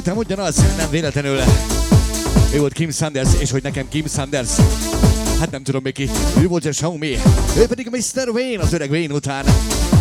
szerintem ugyanaz, nem véletlenül. Ő volt Kim Sanders, és hogy nekem Kim Sanders, hát nem tudom még ki. Ő volt a Xiaomi, ő pedig Mr. Wayne, az öreg Wayne után.